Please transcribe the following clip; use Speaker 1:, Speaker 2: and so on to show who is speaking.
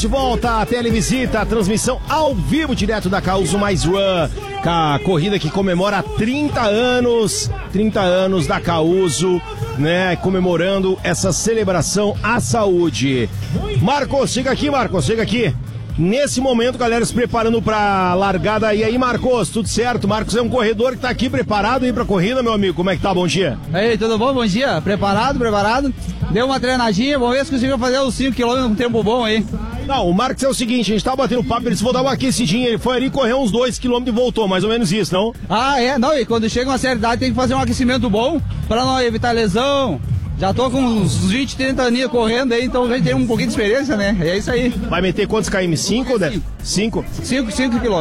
Speaker 1: De volta à Televisita, a transmissão ao vivo direto da Causo Mais Run, a corrida que comemora 30 anos da Causo, né, comemorando essa celebração à saúde. Marcos, chega aqui. Nesse momento, galera, se preparando pra largada. E aí, Marcos, tudo certo? Marcos é um corredor que tá aqui preparado aí pra corrida, meu amigo. Como é que tá? Bom dia.
Speaker 2: E aí, tudo bom? Bom dia. Preparado. Deu uma treinadinha, vamos ver se conseguiu fazer os 5 km com tempo bom aí.
Speaker 1: Não, o Marcos é o seguinte, a gente tava batendo papo, ele disse, vou dar uma aquecidinha, ele foi ali, correu uns 2 km e voltou, mais ou menos isso, não?
Speaker 2: Ah, é? Não, e quando chega uma certa idade tem que fazer um aquecimento bom pra não evitar lesão. Já tô com uns 20, 30 aninhos correndo aí, então já tem um pouquinho de experiência, né? É isso aí.
Speaker 1: Vai meter quantos km? 5 ou 10? 5?
Speaker 2: 5 km.